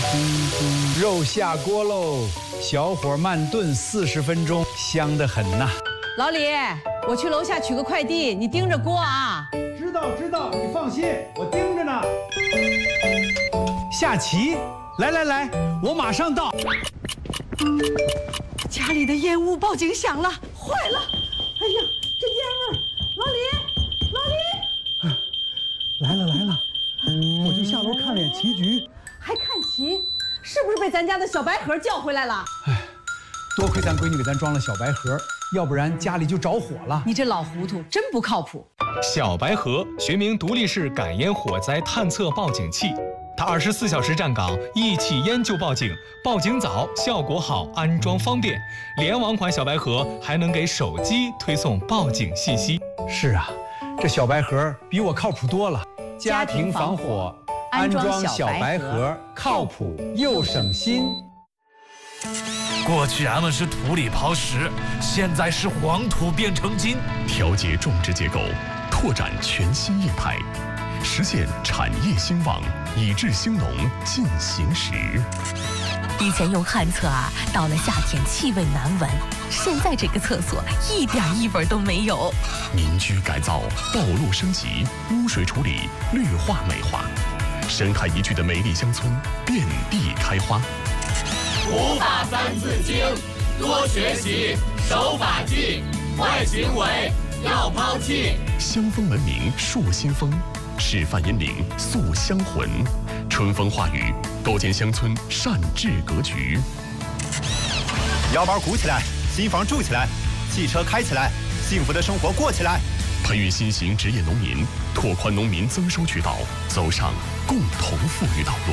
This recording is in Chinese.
肉下锅喽，小火慢炖40分钟，香得很呐。 老李，我去楼下取个快递，你盯着锅啊。 知道，你放心，我盯着呢。下棋，来，我马上到。 家里的烟雾报警响了，坏了！哎呀，这烟味儿！老李， 来了，我就下楼看脸棋局。 还看棋？是不是被咱家的小白盒叫回来了？ 哎，多亏咱闺女给咱装了小白盒，要不然家里就着火了。 你这老糊涂，真不靠谱。 小白盒学名独立式感烟火灾探测报警器，它24小时站岗，一起烟就报警，报警早，效果好，安装方便。联网款小白盒还能给手机推送报警信息。 是啊，这小白盒比我靠谱多了。家庭防火，安装小白盒，靠谱又省心。 过去俺们是土里刨食，现在是黄土变成金。 调节种植结构，拓展全新业态，实现产业兴旺，以治兴农进行时。 以前用旱厕啊，到了夏天气味难闻，现在这个厕所一点异味都没有。 民居改造，道路升级，污水处理，绿化美化，深海宜居的美丽乡村遍地开花。 古法三字经，多学习，守法纪，坏行为要抛弃。 乡风文明树新风，示范引领塑乡魂，春风化雨，构建乡村善治格局。 腰包鼓起来，新房住起来，汽车开起来，幸福的生活过起来。 培育新型职业农民，拓宽农民增收渠道，走上共同富裕道路。